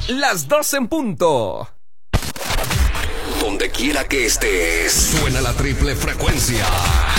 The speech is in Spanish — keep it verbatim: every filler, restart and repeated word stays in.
Las dos en punto. Donde quiera que estés, suena la triple frecuencia.